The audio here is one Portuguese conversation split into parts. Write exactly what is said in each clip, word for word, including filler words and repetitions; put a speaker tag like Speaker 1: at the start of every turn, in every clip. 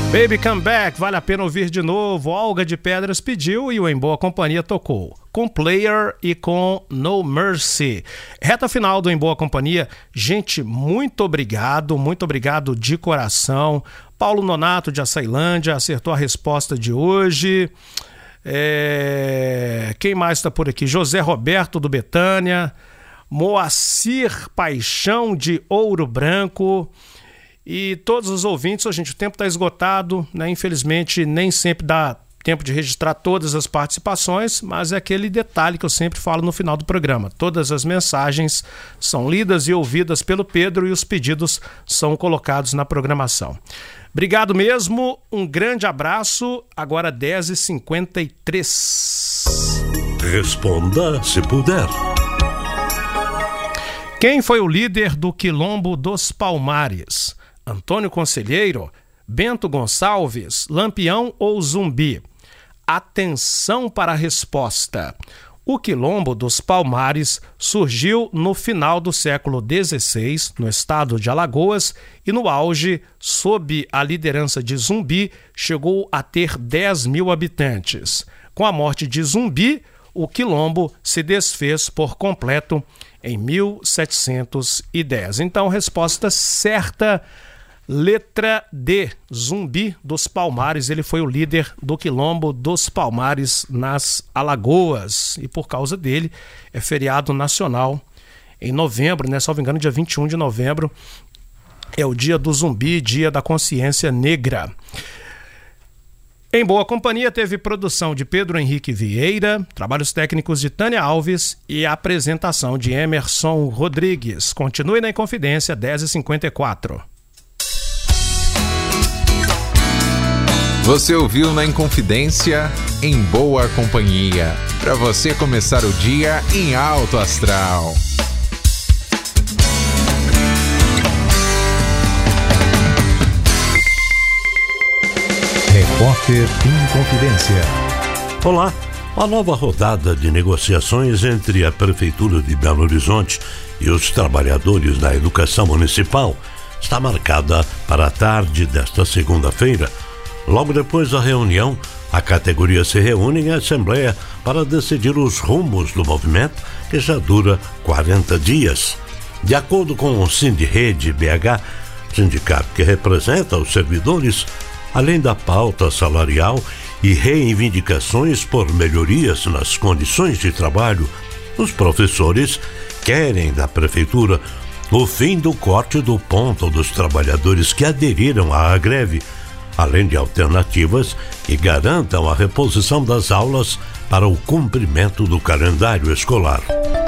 Speaker 1: Baby Come Back, vale a pena ouvir de novo. Olga de Pedras pediu e o Em Boa Companhia tocou. Com Player e com No Mercy. Reta final do Em Boa Companhia. Gente, muito obrigado, muito obrigado de coração. Paulo Nonato de Açailândia acertou a resposta de hoje. É... Quem mais está por aqui? José Roberto do Betânia. Moacir Paixão de Ouro Branco. E todos os ouvintes, oh, gente, o tempo está esgotado, né? Infelizmente nem sempre dá tempo de registrar todas as participações, mas é aquele detalhe que eu sempre falo no final do programa. Todas as mensagens são lidas e ouvidas pelo Pedro e os pedidos são colocados na programação. Obrigado mesmo, um grande abraço, agora dez e cinquenta e três.
Speaker 2: Responda se puder.
Speaker 1: Quem foi o líder do Quilombo dos Palmares? Antônio Conselheiro, Bento Gonçalves, Lampião ou Zumbi? Atenção para a resposta. O Quilombo dos Palmares surgiu no final do século dezesseis, no estado de Alagoas, e no auge, sob a liderança de Zumbi, chegou a ter dez mil habitantes. Com a morte de Zumbi, o Quilombo se desfez por completo em mil setecentos e dez. Então, resposta certa, letra D, Zumbi dos Palmares. Ele foi o líder do Quilombo dos Palmares nas Alagoas. E por causa dele, é feriado nacional em novembro, né? Salvo engano, dia vinte e um de novembro, é o dia do Zumbi, dia da consciência negra. Em Boa Companhia teve produção de Pedro Henrique Vieira, trabalhos técnicos de Tânia Alves e a apresentação de Emerson Rodrigues. Continue na Inconfidência, dez e cinquenta e quatro.
Speaker 3: Você ouviu na Inconfidência, Em Boa Companhia, para você começar o dia em alto astral.
Speaker 2: Repórter Inconfidência. Olá, a nova rodada de negociações entre a Prefeitura de Belo Horizonte e os trabalhadores da educação municipal está marcada para a tarde desta segunda-feira. Logo depois da reunião, a categoria se reúne em assembleia para decidir os rumos do movimento, que já dura quarenta dias. De acordo com o Sindirrede B H, sindicato que representa os servidores, além da pauta salarial e reivindicações por melhorias nas condições de trabalho, os professores querem da Prefeitura o fim do corte do ponto dos trabalhadores que aderiram à greve, além de alternativas que garantam a reposição das aulas para o cumprimento do calendário escolar.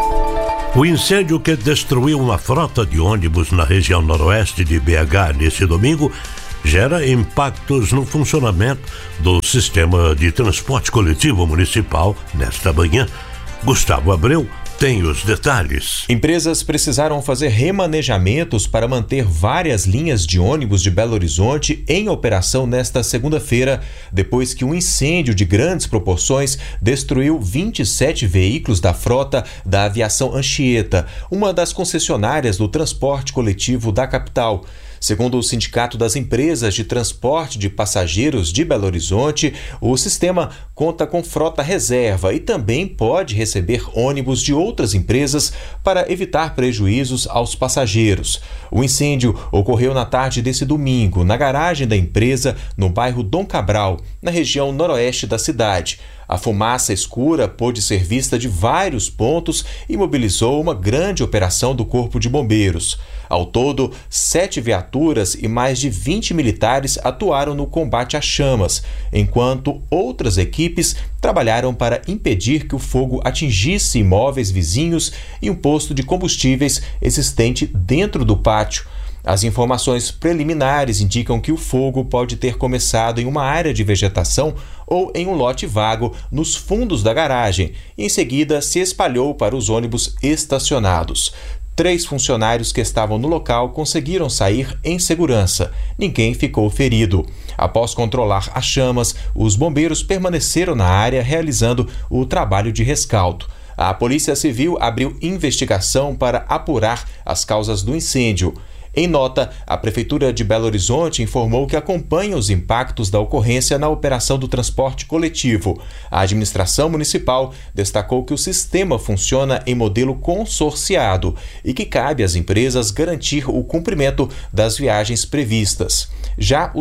Speaker 2: O incêndio que destruiu uma frota de ônibus na região noroeste de B H neste domingo gera impactos no funcionamento do sistema de transporte coletivo municipal nesta manhã. Gustavo Abreu tem os detalhes.
Speaker 4: Empresas precisaram fazer remanejamentos para manter várias linhas de ônibus de Belo Horizonte em operação nesta segunda-feira, depois que um incêndio de grandes proporções destruiu vinte e sete veículos da frota da Aviação Anchieta, uma das concessionárias do transporte coletivo da capital. Segundo o Sindicato das Empresas de Transporte de Passageiros de Belo Horizonte, o sistema conta com frota reserva e também pode receber ônibus de outras empresas para evitar prejuízos aos passageiros. O incêndio ocorreu na tarde desse domingo, na garagem da empresa, no bairro Dom Cabral, na região noroeste da cidade. A fumaça escura pôde ser vista de vários pontos e mobilizou uma grande operação do Corpo de Bombeiros. Ao todo, sete viaturas e mais de vinte militares atuaram no combate às chamas, enquanto outras equipes trabalharam para impedir que o fogo atingisse imóveis vizinhos e um posto de combustíveis existente dentro do pátio. As informações preliminares indicam que o fogo pode ter começado em uma área de vegetação ou em um lote vago nos fundos da garagem e em seguida se espalhou para os ônibus estacionados. Três funcionários que estavam no local conseguiram sair em segurança. Ninguém ficou ferido. Após controlar as chamas, os bombeiros permaneceram na área realizando o trabalho de rescaldo. A Polícia Civil abriu investigação para apurar as causas do incêndio. Em nota, a Prefeitura de Belo Horizonte informou que acompanha os impactos da ocorrência na operação do transporte coletivo. A administração municipal destacou que o sistema funciona em modelo consorciado e que cabe às empresas garantir o cumprimento das viagens previstas. Já